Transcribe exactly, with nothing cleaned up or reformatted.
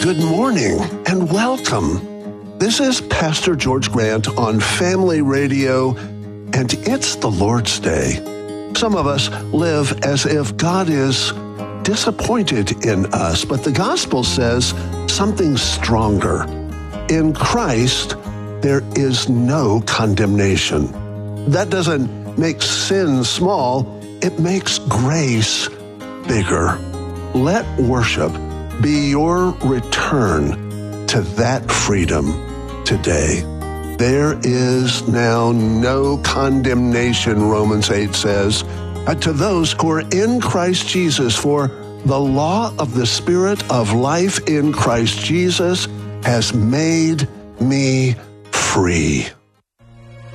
good morning and welcome. This is Pastor George Grant on Family Radio, and it's the Lord's Day. Some of us live as if God is disappointed in us, but the gospel says something stronger. In Christ, there is no condemnation. That doesn't make sin small, it makes grace bigger. Let worship be your return to that freedom today. There is now no condemnation, Romans eight says, to those who are in Christ Jesus, for the law of the Spirit of life in Christ Jesus has made me free.